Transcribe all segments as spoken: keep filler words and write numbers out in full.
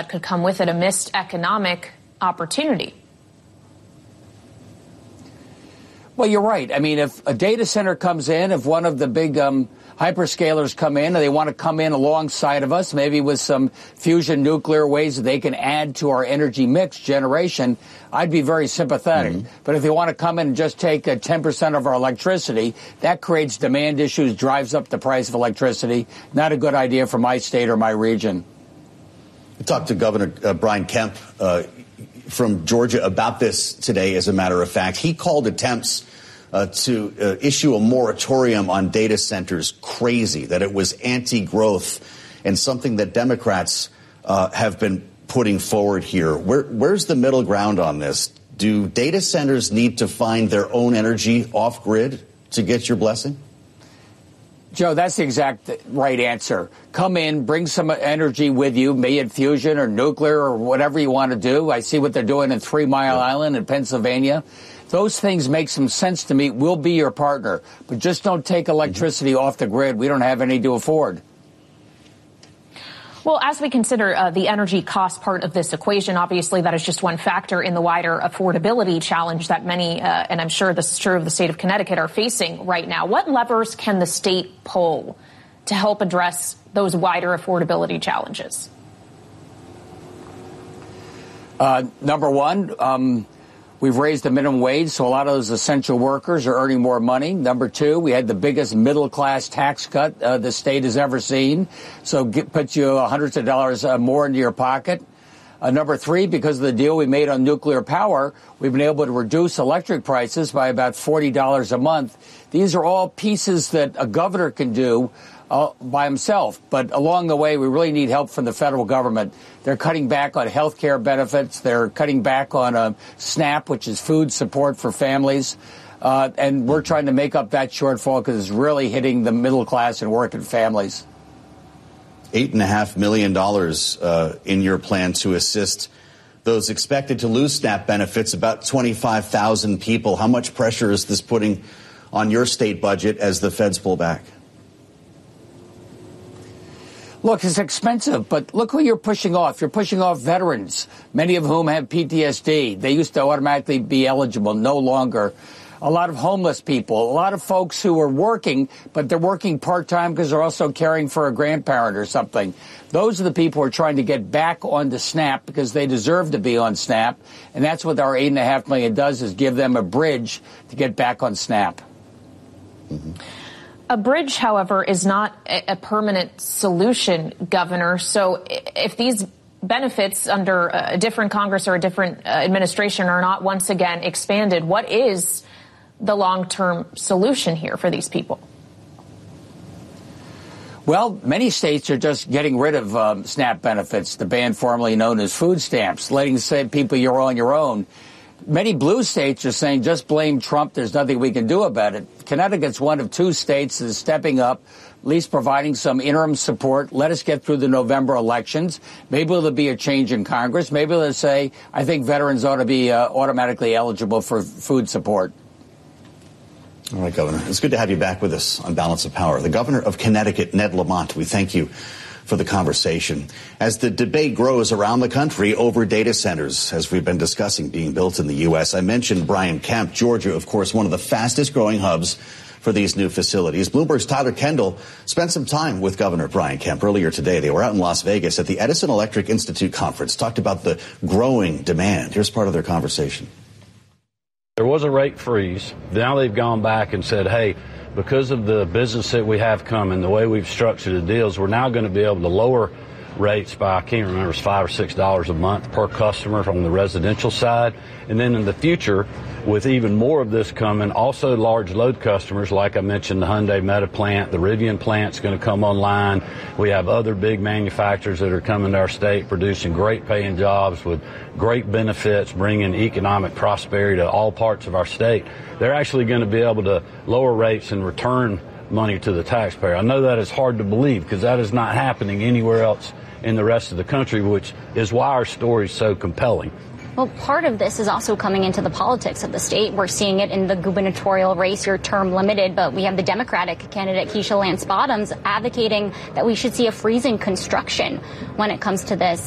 that could come with it, a missed economic opportunity. Well, you're right. I mean, if a data center comes in, if one of the big um, hyperscalers come in and they want to come in alongside of us, maybe with some fusion nuclear ways that they can add to our energy mix generation, I'd be very sympathetic. Mm-hmm. But if they want to come in and just take uh, ten percent of our electricity, that creates demand issues, drives up the price of electricity. Not a good idea for my state or my region. We talked to Governor uh, Brian Kemp uh, from Georgia about this today, as a matter of fact. He called attempts Uh, to uh, issue a moratorium on data centers crazy, that it was anti-growth and something that Democrats uh, have been putting forward here. Where, where's the middle ground on this? Do data centers need to find their own energy off-grid to get your blessing? Joe, that's the exact right answer. Come in, bring some energy with you, be it fusion or nuclear or whatever you want to do. I see what they're doing in Three Mile yeah. Island in Pennsylvania. Those things make some sense to me. We'll be your partner. But just don't take electricity mm-hmm. off the grid. We don't have any to afford. Well, as we consider uh, the energy cost part of this equation, obviously that is just one factor in the wider affordability challenge that many, uh, and I'm sure this is true of the state of Connecticut, are facing right now. What levers can the state pull to help address those wider affordability challenges? Uh, number one, um, we've raised the minimum wage, so a lot of those essential workers are earning more money. Number two, we had the biggest middle-class tax cut uh, the state has ever seen, so get, puts you hundreds of dollars uh, more into your pocket. Uh, number three, because of the deal we made on nuclear power, we've been able to reduce electric prices by about forty dollars a month. These are all pieces that a governor can do Uh, by himself. But along the way, we really need help from the federal government. They're cutting back on health care benefits. They're cutting back on uh, SNAP, which is food support for families. Uh, and we're trying to make up that shortfall because it's really hitting the middle class and working families. Eight and a half million dollars uh, in your plan to assist those expected to lose SNAP benefits, about twenty-five thousand people. How much pressure is this putting on your state budget as the feds pull back? Look, it's expensive, but look who you're pushing off. You're pushing off veterans, many of whom have P T S D. They used to automatically be eligible, no longer. A lot of homeless people, a lot of folks who are working, but they're working part-time because they're also caring for a grandparent or something. Those are the people who are trying to get back onto SNAP because they deserve to be on SNAP. And that's what our eight and a half million does, is give them a bridge to get back on SNAP. Mm-hmm. A bridge, however, is not a permanent solution, Governor. So if these benefits under a different Congress or a different administration are not once again expanded, what is the long-term solution here for these people? Well, many states are just getting rid of um, SNAP benefits, the band formerly known as food stamps, letting say people you're on your own. Many blue states are saying just blame Trump. There's nothing we can do about it. Connecticut's one of two states that is stepping up, at least providing some interim support. Let us get through the November elections. Maybe there'll be a change in Congress. Maybe they'll say, I think veterans ought to be uh, automatically eligible for food support. All right, Governor. It's good to have you back with us on Balance of Power. The Governor of Connecticut, Ned Lamont, we thank you for the conversation. As the debate grows around the country over data centers, as we've been discussing, being built in the U S, I mentioned Brian Kemp, Georgia, of course, one of the fastest growing hubs for these new facilities. Bloomberg's Tyler Kendall spent some time with Governor Brian Kemp earlier today. They were out in Las Vegas at the Edison Electric Institute conference, talked about the growing demand. Here's part of their conversation. There was a rate freeze. Now they've gone back and said, hey, because of the business that we have coming, the way we've structured the deals, we're now going to be able to lower rates by, I can't remember, it's five or six dollars a month per customer from the residential side. And then in the future, with even more of this coming, also large load customers, like I mentioned, the Hyundai Meta plant, the Rivian plant's going to come online. We have other big manufacturers that are coming to our state, producing great paying jobs with great benefits, bringing economic prosperity to all parts of our state. They're actually going to be able to lower rates and return money to the taxpayer. I know that is hard to believe because that is not happening anywhere else in the rest of the country, which is why our story is so compelling. Well, part of this is also coming into the politics of the state. We're seeing it in the gubernatorial race, your term limited, but we have the Democratic candidate, Keisha Lance Bottoms, advocating that we should see a freeze in construction when it comes to this.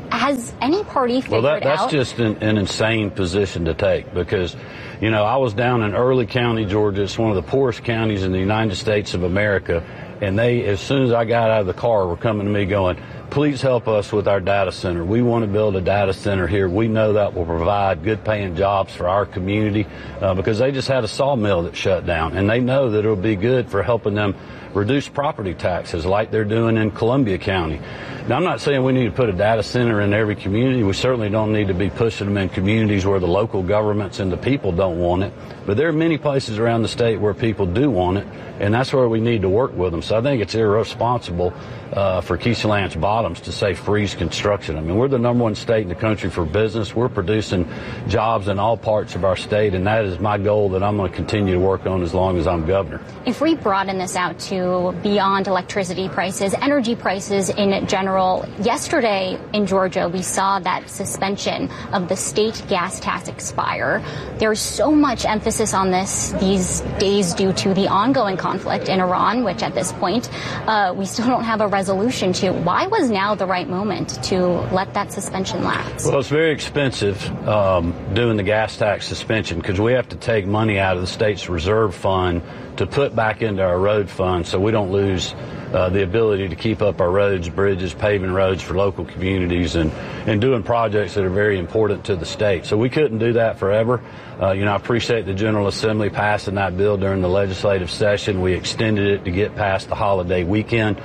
Has any party figured well, that, that's out? just an, an insane position to take because, you know, I was down in Early County, Georgia. It's one of the poorest counties in the United States of America. And they, as soon as I got out of the car, were coming to me going, please help us with our data center. We want to build a data center here. We know that will provide good paying jobs for our community uh, because they just had a sawmill that shut down. And they know that it'll be good for helping them reduce property taxes like they're doing in Columbia County. Now, I'm not saying we need to put a data center in every community. We certainly don't need to be pushing them in communities where the local governments and the people don't want it. But there are many places around the state where people do want it, and that's where we need to work with them. So I think it's irresponsible uh, for Keisha Lance Bottoms to say freeze construction. I mean, we're the number one state in the country for business. We're producing jobs in all parts of our state, and that is my goal that I'm going to continue to work on as long as I'm governor. If we broaden this out to beyond electricity prices, energy prices in general, yesterday in Georgia, we saw that suspension of the state gas tax expire. There's so much emphasis on this these days due to the ongoing conflict in Iran, which at this point, uh, we still don't have a resolution to. Why was now the right moment to let that suspension lapse? Well, it's very expensive um, doing the gas tax suspension because we have to take money out of the state's reserve fund to put back into our road fund so we don't lose uh, the ability to keep up our roads, bridges, paving roads for local communities and, and doing projects that are very important to the state. So we couldn't do that forever. Uh, you know, I appreciate the General Assembly passing that bill during the legislative session. We extended it to get past the holiday weekend.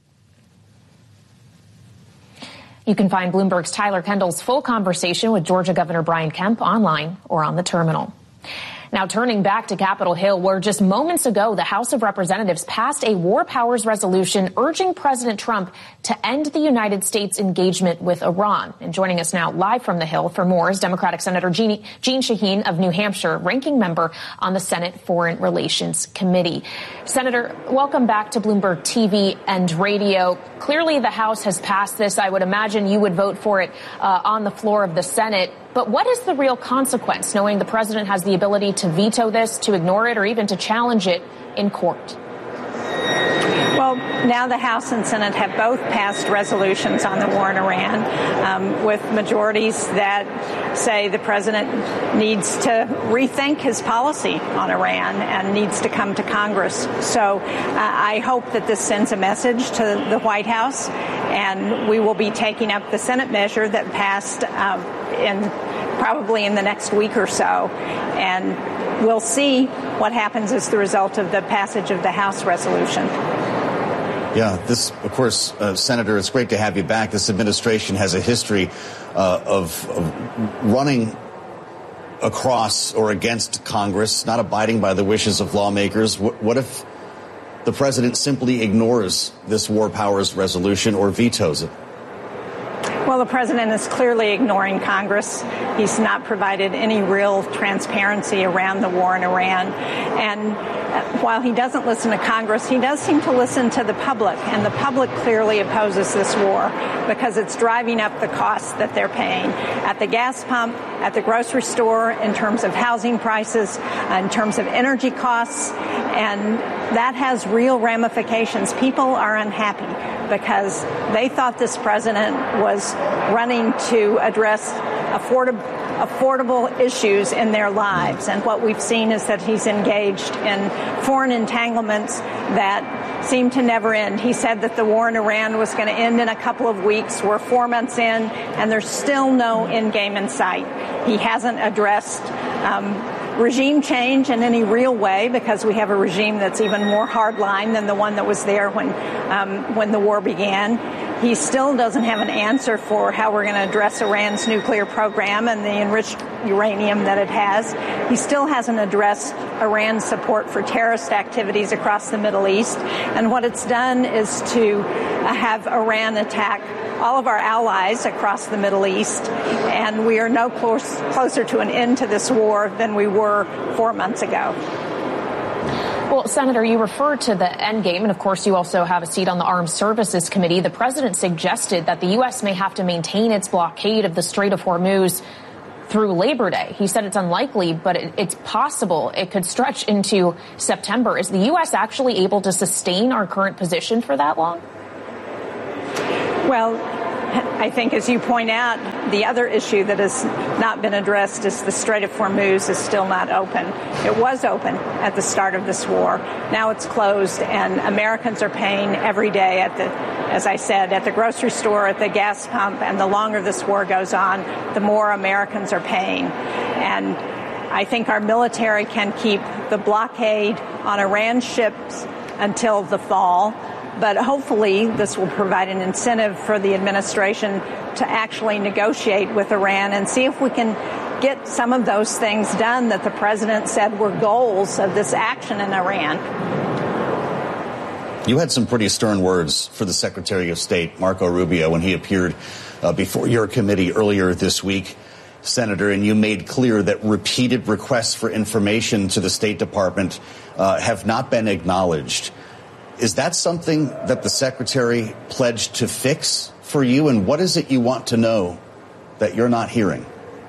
You can find Bloomberg's Tyler Kendall's full conversation with Georgia Governor Brian Kemp online or on the terminal. Now turning back to Capitol Hill, where just moments ago the House of Representatives passed a war powers resolution urging President Trump to end the United States engagement with Iran. And joining us now live from the Hill for more is Democratic Senator Jeanne, Jeanne Shaheen of New Hampshire, ranking member on the Senate Foreign Relations Committee. Senator, welcome back to Bloomberg T V and radio. Clearly the House has passed this. I would imagine you would vote for it uh, on the floor of the Senate. But what is the real consequence, knowing the president has the ability to veto this, to ignore it, or even to challenge it in court? Well, now the House and Senate have both passed resolutions on the war in Iran um, with majorities that say the president needs to rethink his policy on Iran and needs to come to Congress. So uh, I hope that this sends a message to the White House, and we will be taking up the Senate measure that passed um, in probably in the next week or so. And we'll see what happens as the result of the passage of the House resolution. Yeah, this, of course, uh, Senator, it's great to have you back. This administration has a history uh, of, of running across or against Congress, not abiding by the wishes of lawmakers. What, what if the president simply ignores this war powers resolution or vetoes it? Well, the president is clearly ignoring Congress. He's not provided any real transparency around the war in Iran. And while he doesn't listen to Congress, he does seem to listen to the public. And the public clearly opposes this war because it's driving up the costs that they're paying at the gas pump, at the grocery store, in terms of housing prices, in terms of energy costs. And that has real ramifications. People are unhappy because they thought this president was running to address affordable affordable issues in their lives. And what we've seen is that he's engaged in foreign entanglements that seem to never end. He said that the war in Iran was going to end in a couple of weeks. We're four months in, and there's still no end game in sight. He hasn't addressed um, regime change in any real way because we have a regime that's even more hardline than the one that was there when um, when the war began. He still doesn't have an answer for how we're going to address Iran's nuclear program and the enriched uranium that it has. He still hasn't addressed Iran's support for terrorist activities across the Middle East. And what it's done is to have Iran attack all of our allies across the Middle East. And we are no close, closer to an end to this war than we were four months ago. Well, Senator, you referred to the end game, and of course you also have a seat on the Armed Services Committee. The president suggested that the U S may have to maintain its blockade of the Strait of Hormuz through Labor Day. He said it's unlikely, but it, it's possible it could stretch into September. Is the U S actually able to sustain our current position for that long? Well, I think, as you point out, the other issue that has not been addressed is the Strait of Hormuz is still not open. It was open at the start of this war. Now it's closed, and Americans are paying every day at the, as I said, at the grocery store, at the gas pump, and the longer this war goes on, the more Americans are paying. And I think our military can keep the blockade on Iran ships until the fall. But hopefully this will provide an incentive for the administration to actually negotiate with Iran and see if we can get some of those things done that the president said were goals of this action in Iran. You had some pretty stern words for the Secretary of State, Marco Rubio, when he appeared uh, before your committee earlier this week, Senator, and you made clear that repeated requests for information to the State Department uh, have not been acknowledged. Is that something that the Secretary pledged to fix for you? And what is it you want to know that you're not hearing?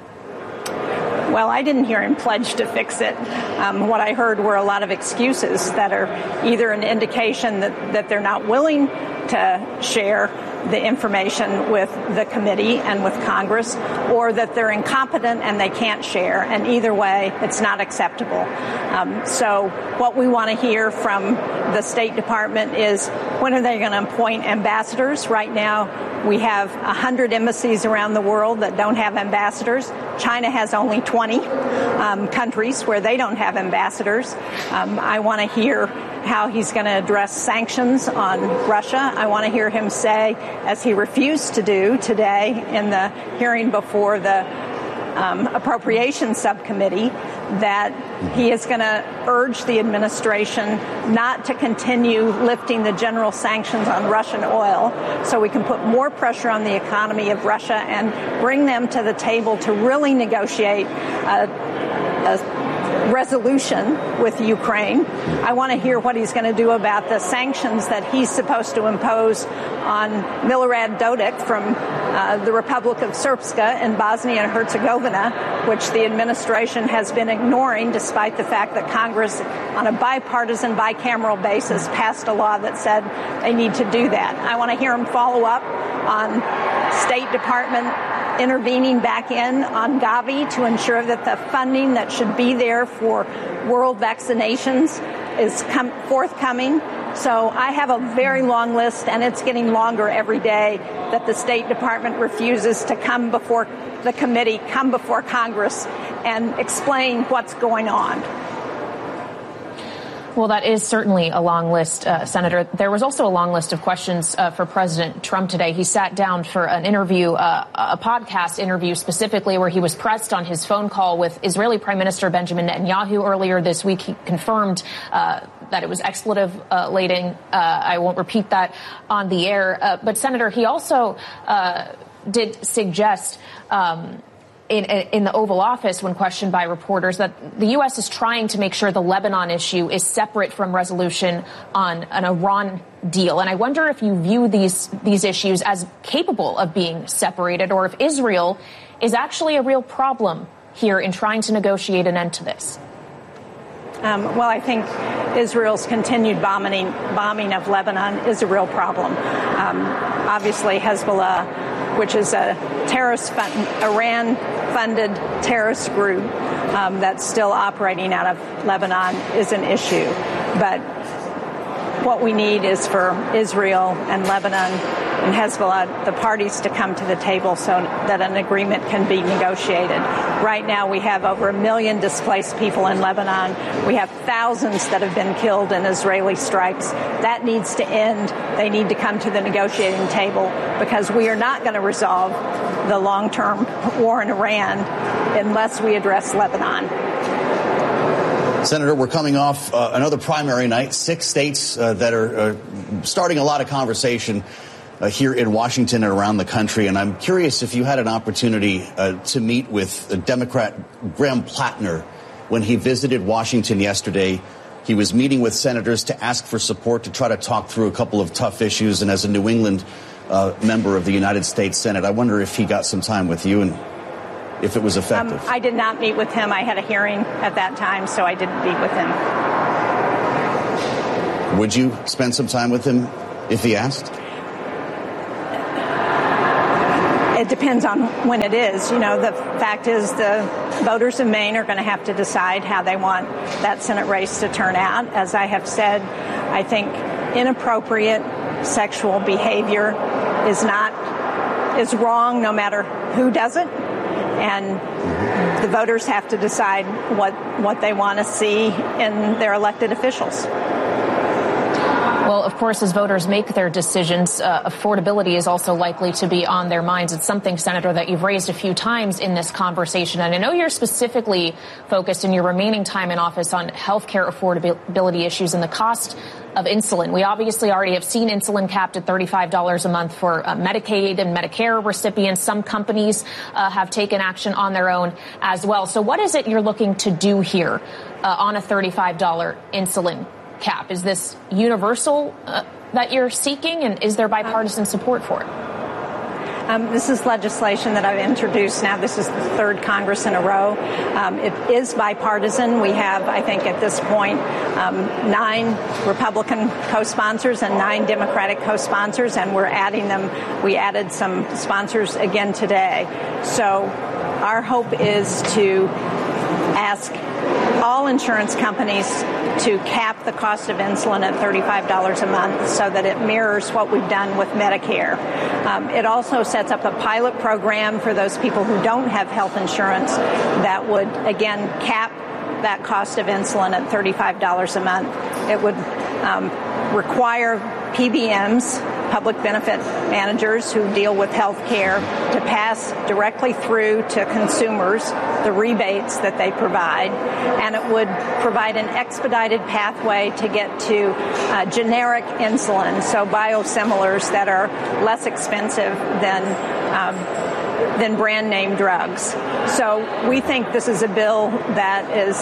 Well, I didn't hear him pledge to fix it. Um, what I heard were a lot of excuses that are either an indication that, that they're not willing to share the information with the committee and with Congress, or that they're incompetent and they can't share. And either way, it's not acceptable. Um, so what we want to hear from the State Department is, when are they going to appoint ambassadors? Right now, we have one hundred embassies around the world that don't have ambassadors. China has only twenty um, countries where they don't have ambassadors. Um, I want to hear how he's going to address sanctions on Russia. I want to hear him say, as he refused to do today in the hearing before the um, Appropriations Subcommittee, that he is going to urge the administration not to continue lifting the general sanctions on Russian oil, so we can put more pressure on the economy of Russia and bring them to the table to really negotiate a, a resolution with Ukraine. I want to hear what he's going to do about the sanctions that he's supposed to impose on Milorad Dodik from uh, the Republic of Srpska in Bosnia and Herzegovina, which the administration has been ignoring, despite the fact that Congress, on a bipartisan, bicameral basis, passed a law that said they need to do that. I want to hear him follow up on State Department intervening back in on Gavi to ensure that the funding that should be there for world vaccinations is com- forthcoming. So I have a very long list, and it's getting longer every day, that the State Department refuses to come before the committee, come before Congress, and explain what's going on. Well, that is certainly a long list, uh, Senator. There was also a long list of questions uh, for President Trump today. He sat down for an interview, uh, a podcast interview specifically, where he was pressed on his phone call with Israeli Prime Minister Benjamin Netanyahu earlier this week. He confirmed uh, that it was expletive-laden. Uh, I won't repeat that on the air. Uh, but, Senator, he also uh, did suggest um, In, in the Oval Office, when questioned by reporters, that the U S is trying to make sure the Lebanon issue is separate from resolution on an Iran deal. And I wonder if you view these these issues as capable of being separated, or if Israel is actually a real problem here in trying to negotiate an end to this. Um, well, I think Israel's continued bombing, bombing of Lebanon is a real problem. Um, obviously, Hezbollah, which is a terrorist fund, Iran-funded terrorist group um, that's still operating out of Lebanon, is an issue. But what we need is for Israel and Lebanon and Hezbollah, the parties, to come to the table so that an agreement can be negotiated. Right now, we have over a million displaced people in Lebanon. We have thousands that have been killed in Israeli strikes. That needs to end. They need to come to the negotiating table, because we are not going to resolve the long-term war in Iran unless we address Lebanon. Senator, we're coming off uh, another primary night. Six states uh, that are uh, starting a lot of conversation uh, here in Washington and around the country. And I'm curious if you had an opportunity uh, to meet with uh, Democrat Graham Plattner when he visited Washington yesterday. He was meeting with senators to ask for support to try to talk through a couple of tough issues. And as a New England uh, member of the United States Senate, I wonder if he got some time with you and if it was effective. Um, I did not meet with him. I had a hearing at that time, so I didn't meet with him. Would you spend some time with him if he asked? depends on when it is. You know, the fact is the voters of Maine are going to have to decide how they want that Senate race to turn out. As I have said, I think inappropriate sexual behavior is not, is wrong no matter who does it. And the voters have to decide what, what they want to see in their elected officials. Well, of course, as voters make their decisions, uh, affordability is also likely to be on their minds. It's something, Senator, that you've raised a few times in this conversation. And I know you're specifically focused in your remaining time in office on health care affordability issues and the cost of insulin. We obviously already have seen insulin capped at thirty-five dollars a month for uh, Medicaid and Medicare recipients. Some companies uh, have taken action on their own as well. So what is it you're looking to do here uh, on a thirty-five dollars insulin cap? Is this universal uh, that you're seeking, and is there bipartisan support for it? Um, this is legislation that I've introduced now. This is the third Congress in a row. Um, it is bipartisan. We have, I think, at this point, um, nine Republican co-sponsors and nine Democratic co-sponsors, and we're adding them. We added some sponsors again today. So our hope is to ask all insurance companies to cap the cost of insulin at thirty-five dollars a month so that it mirrors what we've done with Medicare. Um, it also sets up a pilot program for those people who don't have health insurance that would, again, cap that cost of insulin at thirty-five dollars a month. It would um, require P B Ms, public benefit managers who deal with health care, to pass directly through to consumers the rebates that they provide. And it would provide an expedited pathway to get to uh, generic insulin, so biosimilars that are less expensive than um, than brand name drugs. So we think this is a bill that is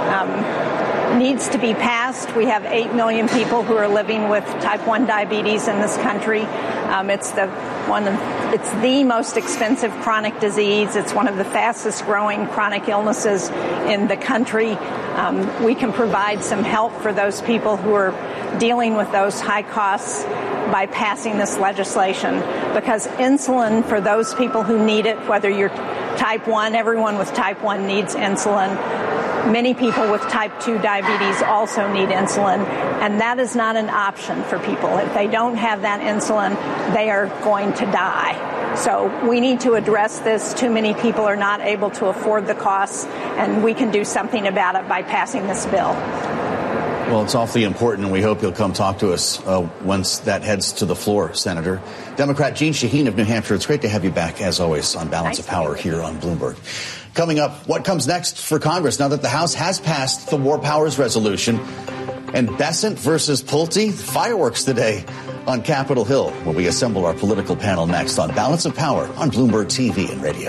um, needs to be passed. We have eight million people who are living with type one diabetes in this country. Um, it's the one of, it's the most expensive chronic disease. It's one of the fastest growing chronic illnesses in the country. Um, we can provide some help for those people who are dealing with those high costs by passing this legislation, because insulin, for those people who need it, whether you're type one, everyone with type one needs insulin. Many people with type two diabetes also need insulin, and that is not an option for people. If they don't have that insulin, they are going to die. So we need to address this. Too many people are not able to afford the costs, and we can do something about it by passing this bill. Well, it's awfully important, and we hope you'll come talk to us uh, once that heads to the floor, Senator. Democrat Jeanne Shaheen of New Hampshire, it's great to have you back, as always, on Balance of Power here on Bloomberg. Coming up, what comes next for Congress now that the House has passed the War Powers Resolution? And Bessent versus Pulte, fireworks today on Capitol Hill, where we assemble our political panel next on Balance of Power on Bloomberg T V and radio.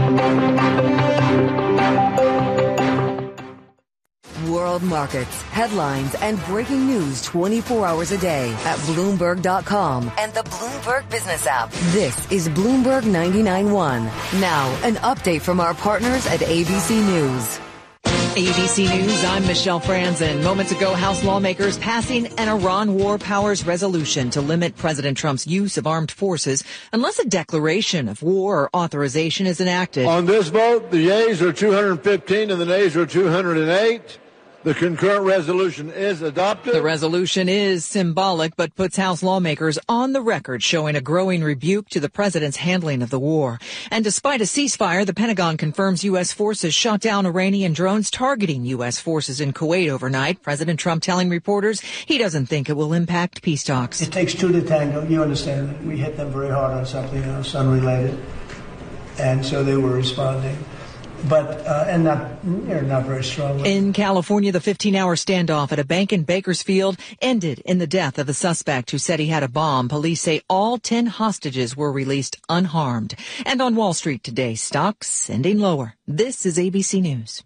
World markets, headlines, and breaking news twenty-four hours a day at Bloomberg dot com and the Bloomberg Business app. This is Bloomberg ninety-nine point one. Now, an update from our partners at A B C News. A B C News, I'm Michelle Franzen. Moments ago, House lawmakers passing an Iran War Powers Resolution to limit President Trump's use of armed forces unless a declaration of war or authorization is enacted. On this vote, the yeas are two hundred fifteen and the nays are two hundred eight. The concurrent resolution is adopted. The resolution is symbolic, but puts House lawmakers on the record showing a growing rebuke to the president's handling of the war. And despite a ceasefire, the Pentagon confirms U S forces shot down Iranian drones targeting U S forces in Kuwait overnight. President Trump telling reporters he doesn't think it will impact peace talks. It takes two to tango. You understand that. We hit them very hard on something else, unrelated. And so they were responding. But, uh, and not, you know, not very strongly. In California, the fifteen-hour standoff at a bank in Bakersfield ended in the death of a suspect who said he had a bomb. Police say all ten hostages were released unharmed. And on Wall Street today, stocks ending lower. This is A B C News.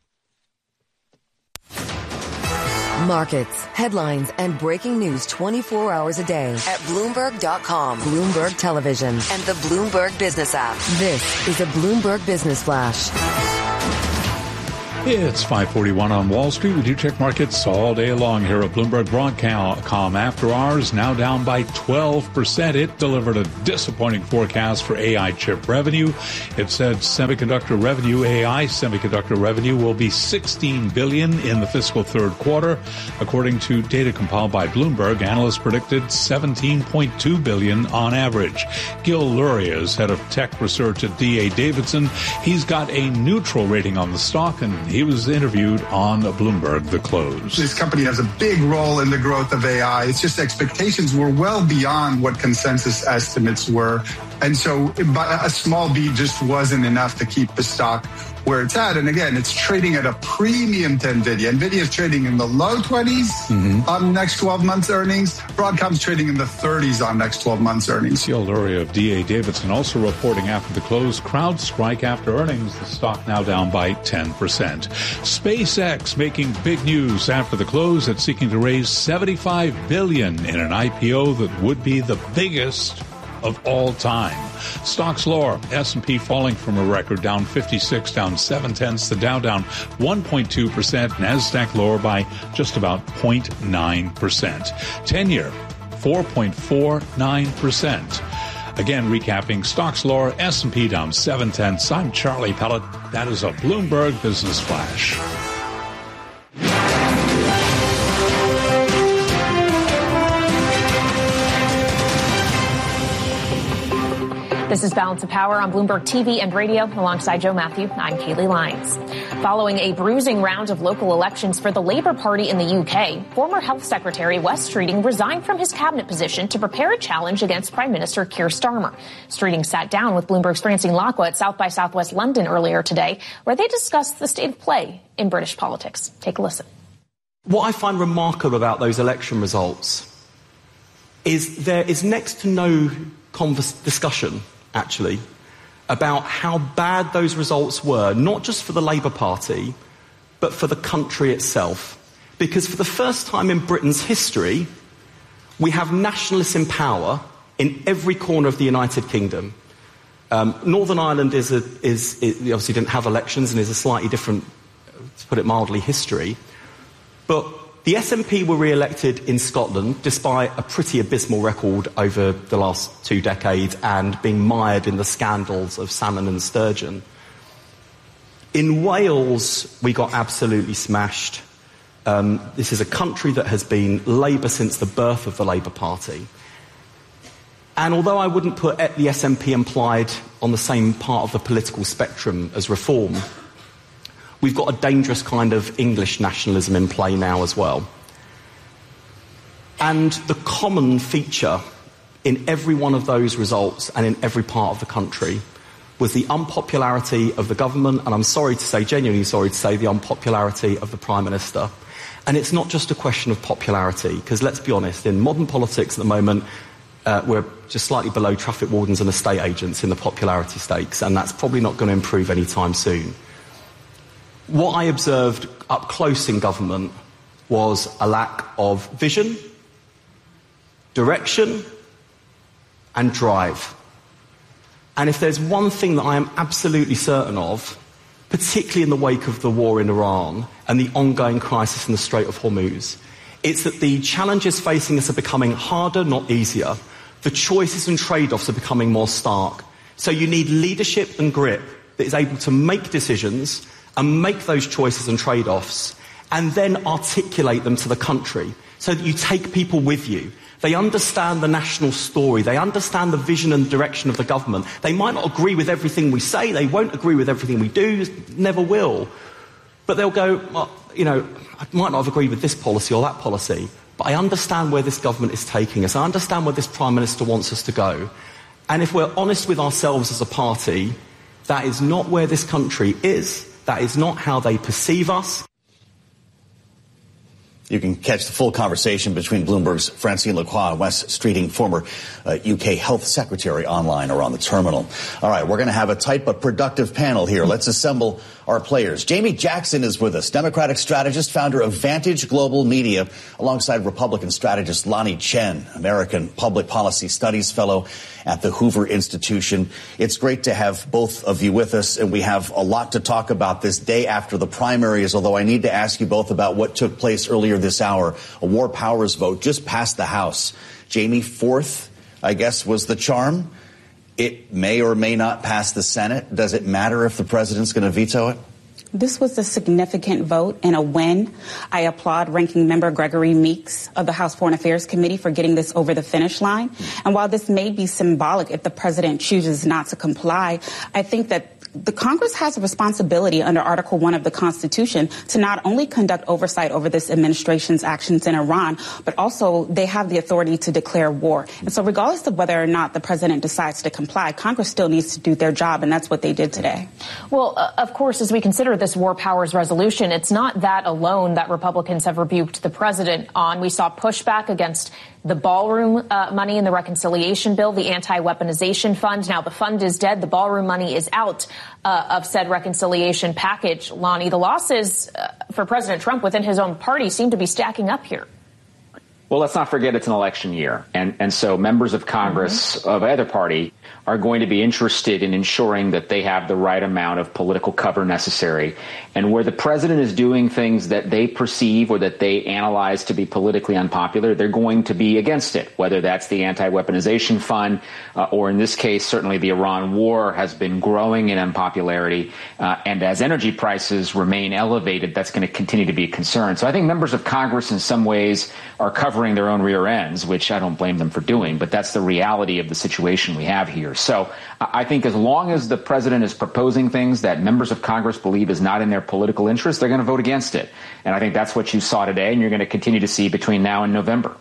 Markets, headlines, and breaking news twenty-four hours a day at Bloomberg dot com, Bloomberg Television, and the Bloomberg Business app. This is a Bloomberg Business Flash. It's five forty-one on Wall Street. We do check markets all day long here at Bloomberg Broadcom. After hours, now down by twelve percent. It delivered a disappointing forecast for A I chip revenue. It said semiconductor revenue, A I semiconductor revenue, will be sixteen billion dollars in the fiscal third quarter. According to data compiled by Bloomberg, analysts predicted seventeen point two billion dollars on average. Gil Luria is head of tech research at D A Davidson. He's got a neutral rating on the stock, and he was interviewed on Bloomberg The Close. This company has a big role in the growth of A I. It's just expectations were well beyond what consensus estimates were. And so a small beat just wasn't enough to keep the stock where it's at. And again, it's trading at a premium to NVIDIA. NVIDIA is trading in the low twenties mm-hmm. on next twelve months earnings. Broadcom's trading in the thirties on next twelve months earnings. Gil Luria of D A Davidson also reporting after the close. CrowdStrike after earnings. The stock now down by ten percent. SpaceX making big news after the close. It's seeking to raise seventy-five billion dollars in an I P O that would be the biggest of all time. Stocks lower. S and P falling from a record, down fifty-six, down seven tenths. The Dow down one point two percent. NASDAQ lower by just about zero point nine percent. ten-year, four point four nine percent. Again, recapping, stocks lower, S and P down seven tenths. I'm Charlie Pellet. That is a Bloomberg Business Flash. This is Balance of Power on Bloomberg T V and radio. Alongside Joe Matthew, I'm Kaylee Lyons. Following a bruising round of local elections for the Labour Party in the U K, former Health Secretary Wes Streeting resigned from his cabinet position to prepare a challenge against Prime Minister Keir Starmer. Streeting sat down with Bloomberg's Francine Lacqua at South by Southwest London earlier today, where they discussed the state of play in British politics. Take a listen. What I find remarkable about those election results is there is next to no converse, discussion actually, about how bad those results were, not just for the Labour Party, but for the country itself. Because for the first time in Britain's history, we have nationalists in power in every corner of the United Kingdom. Um, Northern Ireland is, a, is it obviously didn't have elections and is a slightly different, to put it mildly, history. But the S N P were re-elected in Scotland despite a pretty abysmal record over the last two decades and being mired in the scandals of salmon and sturgeon. In Wales, we got absolutely smashed. Um, this is a country that has been Labour since the birth of the Labour Party. And although I wouldn't put the S N P implied on the same part of the political spectrum as Reform, we've got a dangerous kind of English nationalism in play now as well. And the common feature in every one of those results and in every part of the country was the unpopularity of the government, and I'm sorry to say, genuinely sorry to say, the unpopularity of the Prime Minister. And it's not just a question of popularity, because let's be honest, in modern politics at the moment, uh, we're just slightly below traffic wardens and estate agents in the popularity stakes, and that's probably not going to improve anytime soon. What I observed up close in government was a lack of vision, direction, and drive. And if there's one thing that I am absolutely certain of, particularly in the wake of the war in Iran and the ongoing crisis in the Strait of Hormuz, it's that the challenges facing us are becoming harder, not easier. The choices and trade-offs are becoming more stark. So you need leadership and grip that is able to make decisions and make those choices and trade-offs, and then articulate them to the country so that you take people with you. They understand the national story. They understand the vision and direction of the government. They might not agree with everything we say. They won't agree with everything we do. Never will. But they'll go, well, you know, I might not have agreed with this policy or that policy, but I understand where this government is taking us. I understand where this Prime Minister wants us to go. And if we're honest with ourselves as a party, that is not where this country is. That is not how they perceive us. You can catch the full conversation between Bloomberg's Francine Lacroix and Wes Streeting, former uh, U K Health Secretary, online or on the terminal. All right, we're going to have a tight but productive panel here. Let's assemble our players. Jamie Jackson is with us, Democratic strategist, founder of Vantage Global Media, alongside Republican strategist Lanhee Chen, American Public Policy Studies Fellow at the Hoover Institution. It's great to have both of you with us, and we have a lot to talk about this day after the primaries, although I need to ask you both about what took place earlier this hour. A war powers vote just passed the House. Jamie, fourth, I guess, was the charm. It may or may not pass the Senate. Does it matter if the president's going to veto it? This was a significant vote and a win. I applaud Ranking Member Gregory Meeks of the House Foreign Affairs Committee for getting this over the finish line. And while this may be symbolic if the president chooses not to comply, I think that the Congress has a responsibility under Article one of the Constitution to not only conduct oversight over this administration's actions in Iran, but also they have the authority to declare war. And so regardless of whether or not the president decides to comply, Congress still needs to do their job, and that's what they did today. Well, uh, of course, as we consider this war powers resolution, it's not that alone that Republicans have rebuked the president on. We saw pushback against the ballroom uh, money in the reconciliation bill, the anti-weaponization fund. Now the fund is dead. The ballroom money is out uh, of said reconciliation package. Lanhee, the losses uh, for President Trump within his own party seem to be stacking up here. Well, let's not forget it's an election year. And, and so members of Congress mm-hmm. of either party are going to be interested in ensuring that they have the right amount of political cover necessary. And where the president is doing things that they perceive or that they analyze to be politically unpopular, they're going to be against it, whether that's the anti-weaponization fund uh, or in this case, certainly the Iran war has been growing in unpopularity. Uh, and as energy prices remain elevated, that's going to continue to be a concern. So I think members of Congress in some ways are covering their own rear ends, which I don't blame them for doing, but that's the reality of the situation we have here. So I think as long as the president is proposing things that members of Congress believe is not in their political interest, they're going to vote against it. And I think that's what you saw today, and you're going to continue to see between now and November.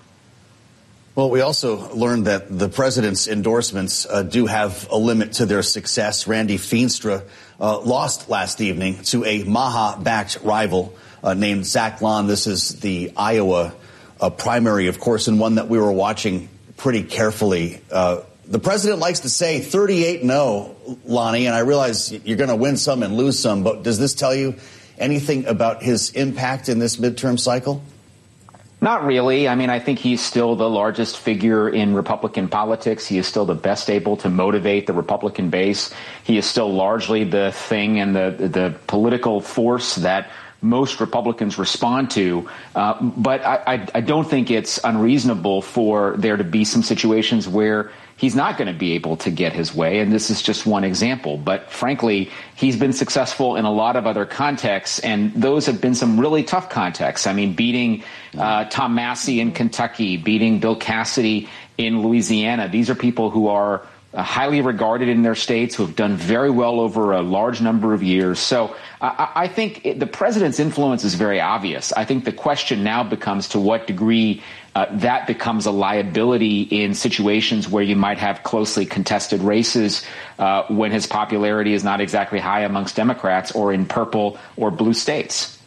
Well, we also learned that the president's endorsements uh, do have a limit to their success. Randy Feenstra uh, lost last evening to a Maha-backed rival uh, named Zach Long. This is the Iowa uh, primary, of course, and one that we were watching pretty carefully. Uh, the president likes to say thirty-eight no, Lanhee, and I realize you're going to win some and lose some, but does this tell you anything about his impact in this midterm cycle? Not really. I mean, I think he's still the largest figure in Republican politics. He is still the best able to motivate the Republican base. He is still largely the thing and the the political force that most Republicans respond to. Uh, but I, I, I don't think it's unreasonable for there to be some situations where he's not going to be able to get his way. And this is just one example. But frankly, he's been successful in a lot of other contexts, and those have been some really tough contexts. I mean, beating uh, Tom Massey in Kentucky, beating Bill Cassidy in Louisiana. These are people who are uh, highly regarded in their states, who have done very well over a large number of years. So I, I think it, the president's influence is very obvious. I think the question now becomes to what degree Uh, that becomes a liability in situations where you might have closely contested races uh, when his popularity is not exactly high amongst Democrats or in purple or blue states.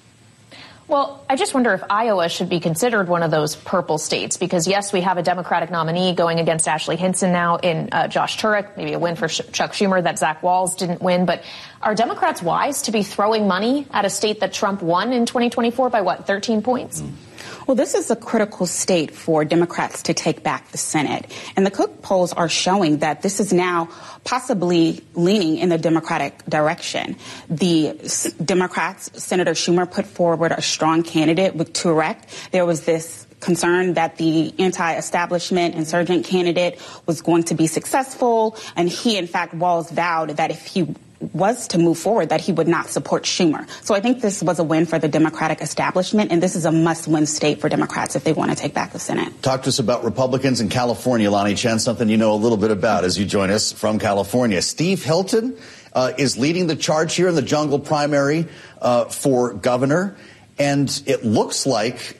Well, I just wonder if Iowa should be considered one of those purple states, because, yes, we have a Democratic nominee going against Ashley Hinson now in uh, Josh Turek, maybe a win for Sh- Chuck Schumer that Zach Walz didn't win. But are Democrats wise to be throwing money at a state that Trump won in twenty twenty-four by, what, thirteen points? Mm. Well, this is a critical state for Democrats to take back the Senate. And the Cook polls are showing that this is now possibly leaning in the Democratic direction. The S- Democrats, Senator Schumer, put forward a strong candidate with Turek. There was this concern that the anti-establishment insurgent candidate was going to be successful. And he, in fact, Walz vowed that if he was to move forward, that he would not support Schumer. So I think this was a win for the Democratic establishment, and this is a must-win state for Democrats if they want to take back the Senate. Talk to us about Republicans in California, Lanhee Chen, something you know a little bit about as you join us from California. Steve Hilton uh, is leading the charge here in the jungle primary uh, for governor, and it looks like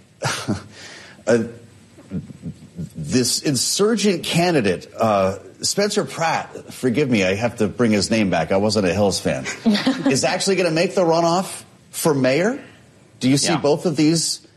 uh, this insurgent candidate, uh, Spencer Pratt, forgive me, I have to bring his name back. I wasn't a Hills fan, is actually going to make the runoff for mayor. Do you see yeah. both of these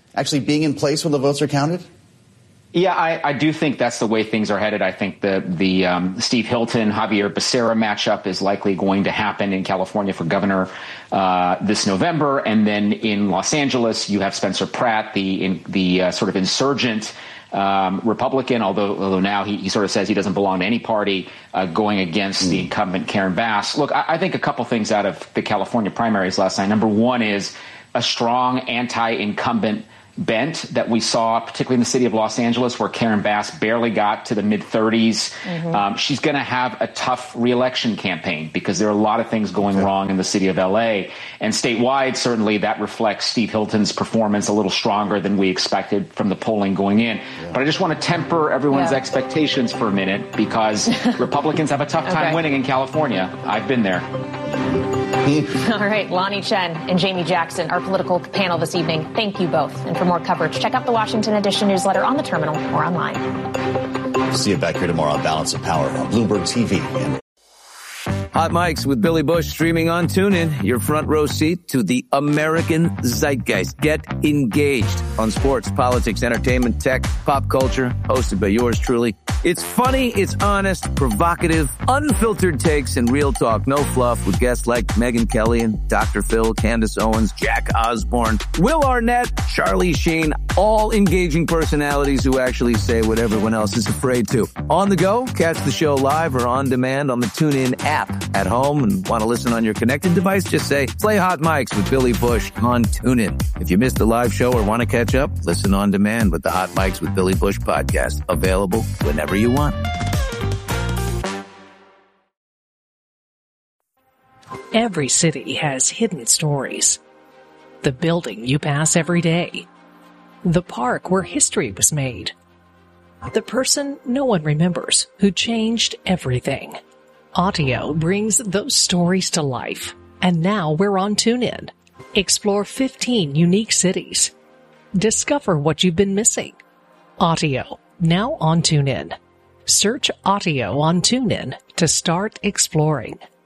actually being in place when the votes are counted? Yeah, I, I do think that's the way things are headed. I think the the um, Steve Hilton, Javier Becerra matchup is likely going to happen in California for governor uh, this November. And then in Los Angeles, you have Spencer Pratt, the in, the uh, sort of insurgent um, Republican, although although now he, he sort of says he doesn't belong to any party, uh, going against mm. the incumbent Karen Bass. Look, I, I think a couple things out of the California primaries last night. Number one is a strong anti-incumbent bent that we saw, particularly in the city of Los Angeles, where Karen Bass barely got to the mid-thirties. Mm-hmm. Um, she's going to have a tough reelection campaign because there are a lot of things going okay. wrong in the city of L A. And statewide, certainly that reflects Steve Hilton's performance a little stronger than we expected from the polling going in. Yeah. But I just want to temper everyone's yeah. expectations for a minute because Republicans have a tough time okay. winning in California. I've been there. All right, Lonnie Chen and Jamie Jackson, our political panel this evening. Thank you both. And for more coverage, check out the Washington Edition newsletter on the terminal or online. See you back here tomorrow on Balance of Power on Bloomberg T V. And- Hot Mics with Billy Bush streaming on TuneIn. Your front row seat to the American zeitgeist. Get engaged on sports, politics, entertainment, tech, pop culture. Hosted by yours truly. It's funny, it's honest, provocative, unfiltered takes, and real talk. No fluff with guests like Megyn Kelly and Doctor Phil, Candace Owens, Jack Osborne, Will Arnett, Charlie Sheen. All engaging personalities who actually say what everyone else is afraid to. On the go, catch the show live or on demand on the TuneIn app. At home and want to listen on your connected device, just say, play Hot Mics with Billy Bush on TuneIn. If you missed the live show or want to catch up, listen on demand with the Hot Mics with Billy Bush podcast. Available whenever you want. Every city has hidden stories. The building you pass every day. The park where history was made. The person no one remembers who changed everything. Audio brings those stories to life. And now we're on TuneIn. Explore fifteen unique cities. Discover what you've been missing. Audio, now on TuneIn. Search Audio on TuneIn to start exploring.